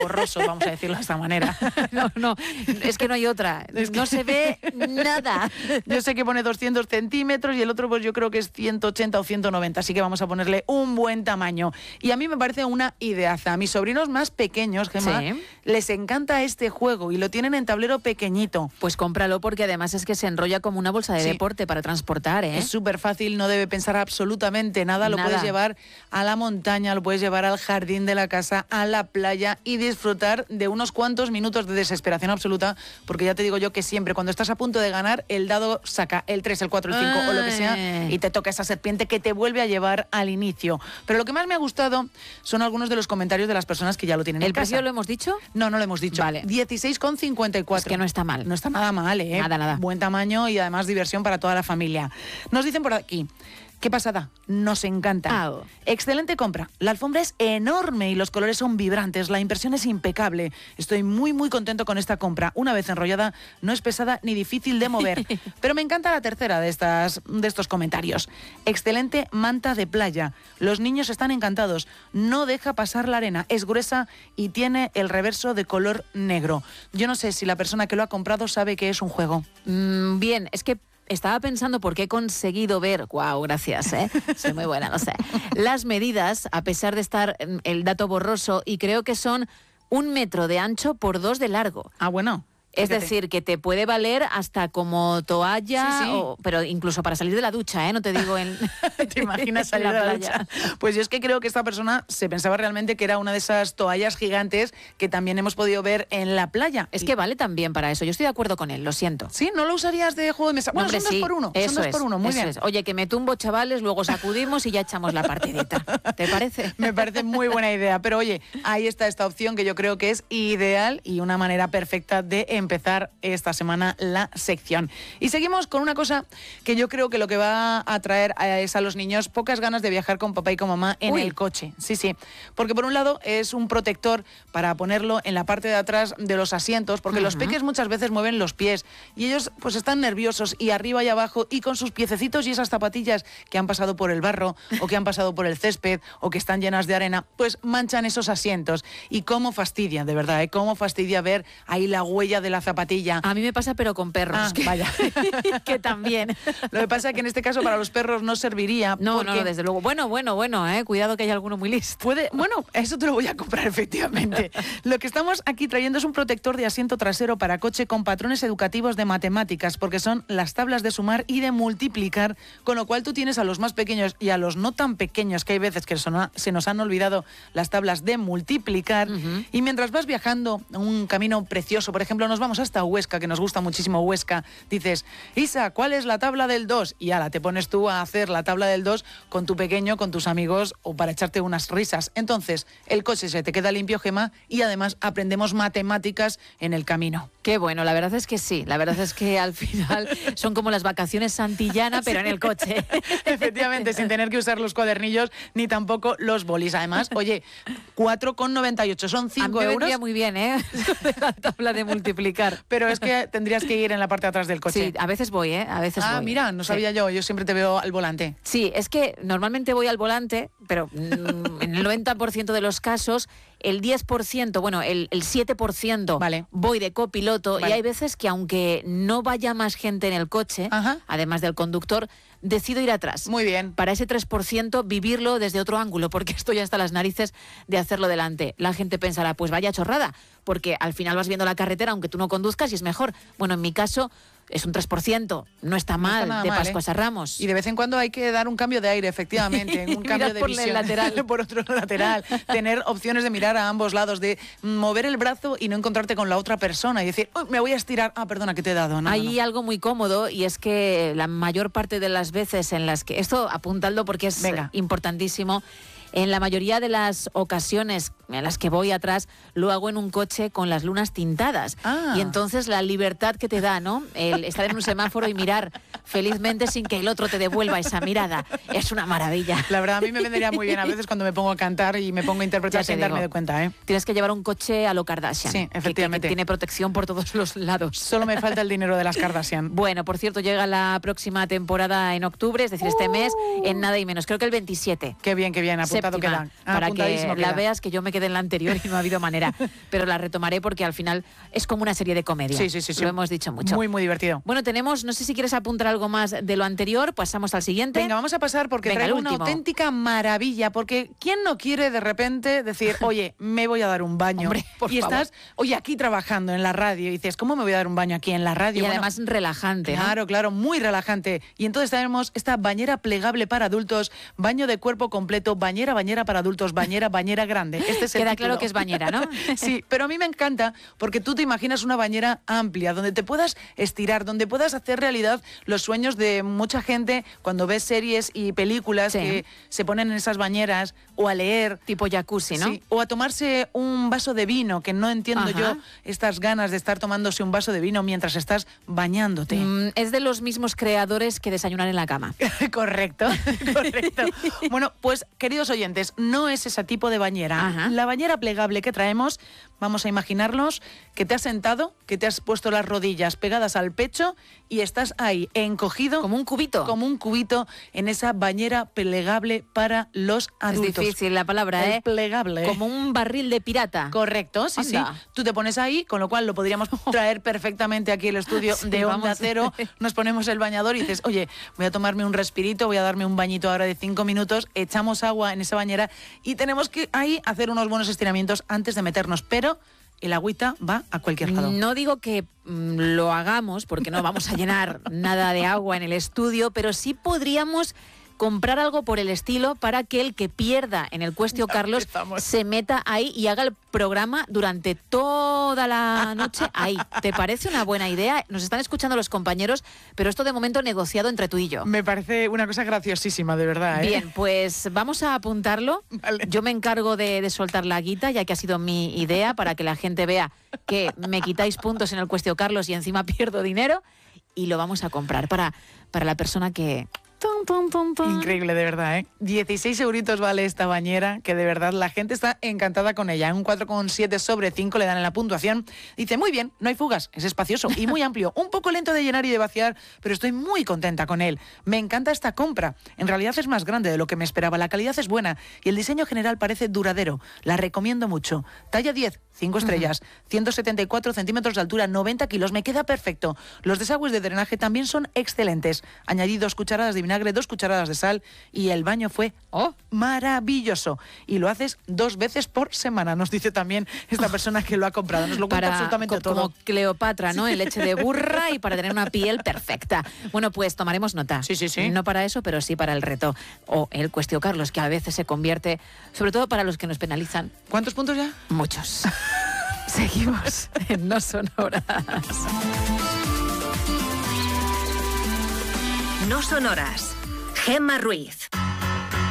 borrosos, vamos a decirlo de esta manera. No, es que no hay otra. No se ve nada. Yo sé que pone 200 centímetros y el otro pues yo creo que es 180 o 190, así que vamos a ponerle un buen tamaño. Y a mí me parece una ideaza. A mis sobrinos más pequeños, Gemma, sí, les encanta este juego y lo tienen en tablero pequeñito. Pues cómpralo porque además es que se enrolla como una bolsa de deporte para transportar, ¿eh? Es súper fácil, no debe pensar absolutamente nada. Lo puedes llevar a la montaña, lo puedes llevar al jardín de la casa, a la playa y disfrutar de unos cuantos minutos de desesperación absoluta, porque ya te digo yo que siempre cuando estás a punto de ganar, el dado saca el 3, el 4, el 5 o lo que sea y te toca esa serpiente que te vuelve a llevar al inicio. Pero lo que más me ha gustado son algunos de los comentarios de las personas que ya lo tienen en casa. ¿El precio lo hemos dicho? No lo hemos dicho. Vale. 16,54. Es que no está mal. No está nada mal, ¿eh? Nada. Buen tamaño y además diversión para toda la familia. Nos dicen por aquí... ¿Qué pasada? Nos encanta. Excelente compra. La alfombra es enorme y los colores son vibrantes. La impresión es impecable. Estoy muy, muy contento con esta compra. Una vez enrollada, no es pesada ni difícil de mover. Pero me encanta la tercera de estos comentarios. Excelente manta de playa. Los niños están encantados. No deja pasar la arena. Es gruesa y tiene el reverso de color negro. Yo no sé si la persona que lo ha comprado sabe que es un juego. Bien, es que estaba pensando porque he conseguido ver, guau, gracias, soy muy buena, no sé, las medidas, a pesar de estar el dato borroso, y creo que son 1 metro de ancho por 2 de largo. Ah, bueno. Es decir, que te puede valer hasta como toalla, sí. Pero incluso para salir de la ducha, no te digo en... ¿Te imaginas salir de la ducha? Pues yo es que creo que esta persona se pensaba realmente que era una de esas toallas gigantes que también hemos podido ver en la playa. Es que vale también para eso. Yo estoy de acuerdo con él, lo siento. ¿Sí? ¿No lo usarías de juego de mesa? Bueno, hombre, son 2 por 1. Eso son 2 por 1, muy bien. Oye, que me tumbo, chavales, luego sacudimos y ya echamos la partidita. ¿Te parece? Me parece muy buena idea. Pero oye, ahí está esta opción que yo creo que es ideal y una manera perfecta de empezar esta semana la sección. Y seguimos con una cosa que yo creo que lo que va a traer es a los niños pocas ganas de viajar con papá y con mamá en el coche. Sí. Porque por un lado es un protector para ponerlo en la parte de atrás de los asientos, porque los peques muchas veces mueven los pies y ellos pues están nerviosos y arriba y abajo y con sus piececitos y esas zapatillas que han pasado por el barro o que han pasado por el césped o que están llenas de arena, pues manchan esos asientos. Y cómo fastidia, de verdad, cómo fastidia ver ahí la huella de la zapatilla. A mí me pasa, pero con perros. Vaya. Que también. Lo que pasa es que en este caso para los perros no serviría. No, desde luego. Bueno, cuidado que hay alguno muy listo. Bueno, eso te lo voy a comprar, efectivamente. Lo que estamos aquí trayendo es un protector de asiento trasero para coche con patrones educativos de matemáticas, porque son las tablas de sumar y de multiplicar, con lo cual tú tienes a los más pequeños y a los no tan pequeños, que hay veces que se nos han olvidado las tablas de multiplicar, y mientras vas viajando un camino precioso, por ejemplo, nos vamos hasta Huesca, que nos gusta muchísimo Huesca, dices, Isa, ¿cuál es la tabla del 2? Y ahora te pones tú a hacer la tabla del 2 con tu pequeño, con tus amigos o para echarte unas risas. Entonces, el coche se te queda limpio, Gemma, y además aprendemos matemáticas en el camino. Qué bueno, la verdad es que sí. La verdad es que al final son como las vacaciones Santillana, pero en el coche. Efectivamente, sin tener que usar los cuadernillos ni tampoco los bolis. Además, oye, 4,98 son 5 euros. Me muy bien, la tabla de multiplicar. Pero es que tendrías que ir en la parte de atrás del coche. Sí, a veces voy, a veces voy. Mira, no sabía yo siempre te veo al volante. Sí, es que normalmente voy al volante, pero en el 90% de los casos, el 10%, bueno, el 7% voy de copiloto, y hay veces que aunque no vaya más gente en el coche, además del conductor, decido ir atrás. Muy bien. Para ese 3% vivirlo desde otro ángulo, porque estoy hasta las narices de hacerlo delante. La gente pensará, pues vaya chorrada, porque al final vas viendo la carretera aunque tú no conduzcas y es mejor. Bueno, en mi caso es un 3%, no está mal, de Pascuas a Ramos. Y de vez en cuando hay que dar un cambio de aire, efectivamente, un cambio de visión. El lateral. Por otro lateral, tener opciones de mirar a ambos lados, de mover el brazo y no encontrarte con la otra persona y decir, me voy a estirar, perdona, que te he dado. Hay algo muy cómodo, y es que la mayor parte de las veces en las que, esto apuntadlo porque es importantísimo, en la mayoría de las ocasiones en las que voy atrás, lo hago en un coche con las lunas tintadas. Y entonces la libertad que te da, ¿no? El estar en un semáforo y mirar felizmente sin que el otro te devuelva esa mirada. Es una maravilla. La verdad, a mí me vendría muy bien a veces cuando me pongo a cantar y me pongo a interpretar sin darme cuenta, Tienes que llevar un coche a lo Kardashian. Sí, efectivamente. Que tiene protección por todos los lados. Solo me falta el dinero de las Kardashian. Bueno, por cierto, llega la próxima temporada en octubre, es decir, este mes, en nada y menos. Creo que el 27. Qué bien, Se apuntado séptima, queda. para que Apuntadísimo la queda. veas, que yo me quedé en la anterior y no ha habido manera. Pero la retomaré porque al final es como una serie de comedia. Sí. Lo hemos dicho mucho. Muy, muy divertido. Bueno, tenemos, no sé si quieres apuntar algo más de lo anterior, pasamos al siguiente. Venga, vamos a pasar porque Venga, traigo el una último. auténtica maravilla, porque ¿quién no quiere de repente decir, oye, me voy a dar un baño? Hombre, por y favor. estás, oye, aquí trabajando en la radio y dices, ¿cómo me voy a dar un baño aquí en la radio? Y Bueno, además relajante, ¿no? Claro, muy relajante. Y entonces tenemos esta bañera plegable para adultos, baño de cuerpo completo, bañera para adultos, bañera grande. Este es el Queda título. claro que es bañera, ¿no? Sí, pero a mí me encanta porque tú te imaginas una bañera amplia, donde te puedas estirar, donde puedas hacer realidad los sueños de mucha gente cuando ves series y películas Sí. que se ponen en esas bañeras, o a leer. Tipo jacuzzi, ¿no? Sí, o a tomarse un vaso de vino, que no entiendo Ajá. yo estas ganas de estar tomándose un vaso de vino mientras estás bañándote. Es de los mismos creadores que desayunar en la cama. Correcto. Bueno, pues queridos oyentes, no es ese tipo de bañera. Ajá. La bañera plegable que traemos, vamos a imaginarnos que te has sentado, que te has puesto las rodillas pegadas al pecho y estás ahí encogido Como un cubito. como un cubito en esa bañera plegable para los Es adultos. difícil la palabra, El ¿eh? plegable. Como un barril de pirata. Correcto, sí. Anda. Tú te pones ahí, con lo cual lo podríamos traer perfectamente aquí al estudio Sí, de Onda vamos. Cero. Nos ponemos el bañador y dices, oye, voy a tomarme un respirito, voy a darme un bañito ahora de 5 minutos, echamos agua en esa bañera y tenemos que ahí hacer unos buenos estiramientos antes de meternos, pero el agüita va a cualquier lado. No digo que lo hagamos, porque no vamos a llenar nada de agua en el estudio, pero sí podríamos comprar algo por el estilo para que el que pierda en el Cuestio Carlos empezamos. se meta ahí y haga el programa durante toda la noche ahí. ¿Te parece una buena idea? Nos están escuchando los compañeros, pero esto de momento negociado entre tú y yo. Me parece una cosa graciosísima, de verdad. ¿eh? Bien, pues vamos a apuntarlo. Vale. Yo me encargo de soltar la guita, ya que ha sido mi idea, para que la gente vea que me quitáis puntos en el Cuestio Carlos y encima pierdo dinero. Y lo vamos a comprar para la persona que... Tum, tum, tum, tum. Increíble, de verdad, ¿eh? 16 euritos vale esta bañera, que de verdad la gente está encantada con ella. En un 4,7 sobre 5 le dan en la puntuación. Dice, muy bien, no hay fugas, es espacioso y muy amplio. Un poco lento de llenar y de vaciar, pero estoy muy contenta con él. Me encanta esta compra. En realidad es más grande de lo que me esperaba. La calidad es buena y el diseño general parece duradero. La recomiendo mucho. Talla 10, 5 estrellas, 174 centímetros de altura, 90 kilos. Me queda perfecto. Los desagües de drenaje también son excelentes. Añadí 2 cucharadas de vinagre, 2 cucharadas de sal y el baño fue maravilloso. Y lo haces 2 veces por semana, nos dice también esta persona que lo ha comprado. Nos lo cuenta absolutamente todo. Como Cleopatra, ¿no? En leche de burra y para tener una piel perfecta. Bueno, pues tomaremos nota. Sí. No para eso, pero sí para el reto. O el Cuestio Carlos, que a veces se convierte, sobre todo para los que nos penalizan. ¿Cuántos puntos ya? Muchos. Seguimos en No Sonoras. No Sonoras. Gemma Ruiz.